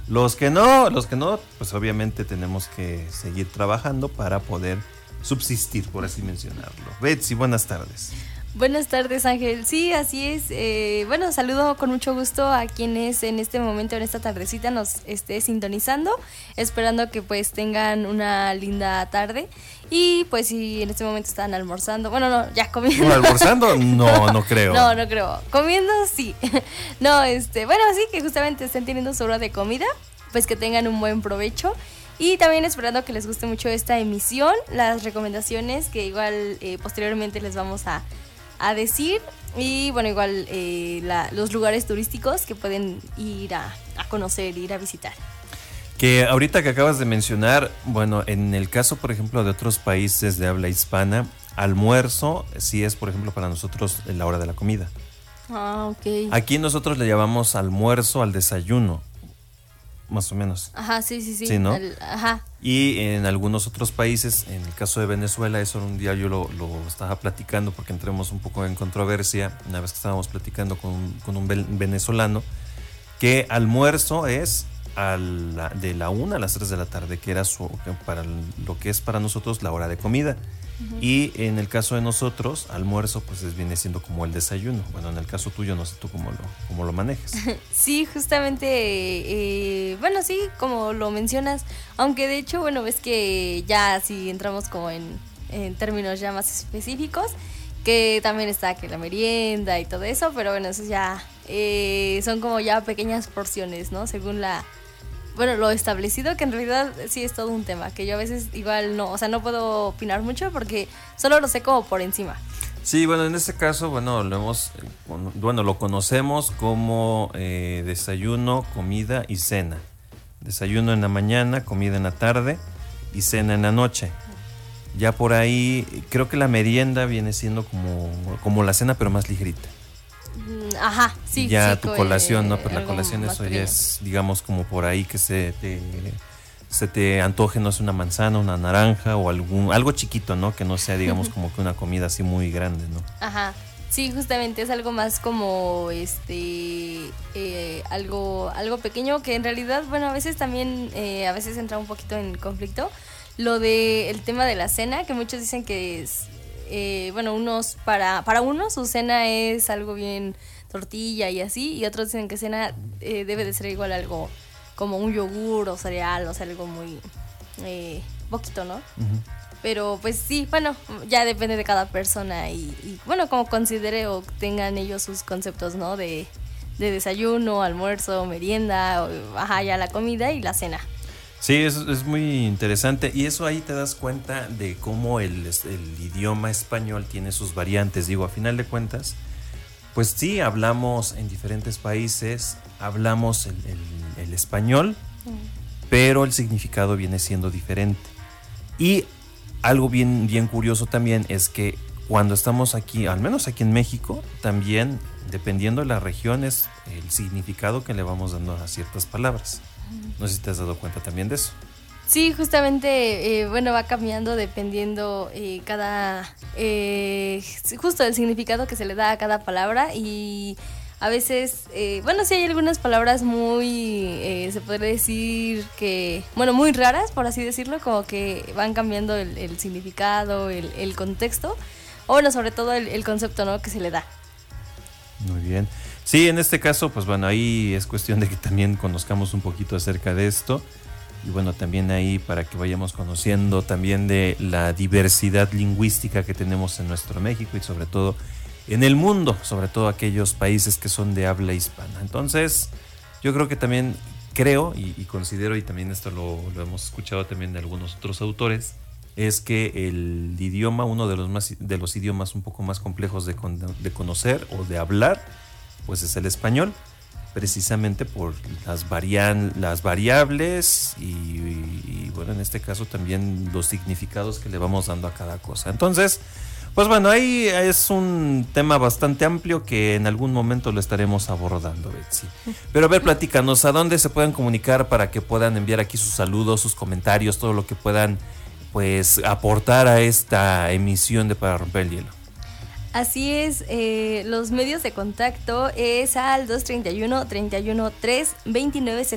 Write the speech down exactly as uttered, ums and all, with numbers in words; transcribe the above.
Los que no, los que no, pues obviamente tenemos que seguir trabajando para poder subsistir, por así mencionarlo. Betsy, buenas tardes. Buenas tardes, Ángel. Sí, así es. Eh, bueno, saludo con mucho gusto a quienes en este momento, en esta tardecita, nos esté sintonizando, esperando que pues tengan una linda tarde. Y pues si en este momento están almorzando, bueno, no, ya comiendo. ¿No, almorzando? No, no creo. No, no creo. Comiendo, sí. No, este, bueno, sí, que justamente estén teniendo su hora de comida, pues que tengan un buen provecho. Y también esperando que les guste mucho esta emisión, las recomendaciones que igual eh, posteriormente les vamos a, a decir. Y bueno, igual eh, la, los lugares turísticos que pueden ir a, a conocer, ir a visitar. Que ahorita que acabas de mencionar, bueno, en el caso, por ejemplo, de otros países de habla hispana, almuerzo sí es, por ejemplo, para nosotros la hora de la comida. Ah, ok. Aquí nosotros le llamamos almuerzo al desayuno, más o menos. Ajá, sí, sí, sí. Sí, ¿no? Al, ajá. Y en algunos otros países, en el caso de Venezuela, eso un día yo lo, lo estaba platicando porque entremos un poco en controversia, una vez que estábamos platicando con, con un venezolano, que almuerzo es a la, de la una a las tres de la tarde, que era su, para lo que es para nosotros la hora de comida. Uh-huh. Y en el caso de nosotros, almuerzo pues es, viene siendo como el desayuno. Bueno, en el caso tuyo no sé tú cómo lo, cómo lo manejas. Sí, justamente, eh, bueno, sí, como lo mencionas, aunque de hecho, bueno, ves que ya si entramos como en, en términos ya más específicos, que también está que la merienda y todo eso, pero bueno, eso ya eh, son como ya pequeñas porciones, ¿no? Según la... Bueno, lo establecido, que en realidad sí es todo un tema, que yo a veces igual no, o sea, no puedo opinar mucho porque solo lo sé como por encima. Sí, bueno, en este caso, bueno, lo hemos, bueno, lo conocemos como eh, desayuno, comida y cena. Desayuno en la mañana, comida en la tarde y cena en la noche. Ya por ahí, creo que la merienda viene siendo como, como la cena, pero más ligerita. Ajá, sí. Ya sí, tu co- colación, eh, ¿no? Pero la colación eso ya es, digamos, como por ahí que se te, se te antoje, no sé, una manzana, una naranja o algún algo chiquito, ¿no? Que no sea, digamos, como que una comida así muy grande, ¿no? Ajá, sí, justamente es algo más como, este, eh, algo, algo pequeño que en realidad, bueno, a veces también, eh, a veces entra un poquito en conflicto. Lo de el tema de la cena, que muchos dicen que es... Eh, bueno, unos para para unos su cena es algo bien tortilla y así, y otros dicen que cena eh, debe de ser igual algo como un yogur o cereal, o sea, algo muy eh, poquito, ¿no? Uh-huh. Pero pues sí, bueno, ya depende de cada persona y, y bueno, como considere o tengan ellos sus conceptos, ¿no? De, de desayuno, almuerzo, merienda, o, ajá, ya la comida y la cena. Sí, es, es muy interesante y eso ahí te das cuenta de cómo el, el idioma español tiene sus variantes. Digo, a final de cuentas, pues sí, hablamos en diferentes países, hablamos el, el, el español, mm. pero el significado viene siendo diferente. Y algo bien, bien curioso también es que cuando estamos aquí, al menos aquí en México, también, dependiendo de las regiones, el significado que le vamos dando a ciertas palabras. No sé si te has dado cuenta también de eso. Sí, justamente, eh, bueno, va cambiando dependiendo eh, cada, eh, justo el significado que se le da a cada palabra y a veces, eh, bueno, sí hay algunas palabras muy, eh, se podría decir que, bueno, muy raras, por así decirlo, como que van cambiando el, el significado, el, el contexto, o bueno, sobre todo el, el concepto, ¿no?, que se le da. Muy bien. Sí, en este caso, pues bueno, ahí es cuestión de que también conozcamos un poquito acerca de esto y bueno, también ahí para que vayamos conociendo también de la diversidad lingüística que tenemos en nuestro México y sobre todo en el mundo, sobre todo aquellos países que son de habla hispana. Entonces, yo creo que también creo y, y considero, y también esto lo, lo hemos escuchado también de algunos otros autores, es que el idioma, uno de los, más, de los idiomas un poco más complejos de, de conocer o de hablar, pues es el español, precisamente por las, varian, las variables y, y, y bueno, en este caso también los significados que le vamos dando a cada cosa. Entonces, pues bueno, ahí es un tema bastante amplio que en algún momento lo estaremos abordando, Betsy. Pero a ver, platícanos, ¿a dónde se pueden comunicar para que puedan enviar aquí sus saludos, sus comentarios, todo lo que puedan pues aportar a esta emisión de Para Romper el Hielo? Así es, eh, los medios de contacto es al dos treinta y uno, treinta y uno, tres, veintinueve setenta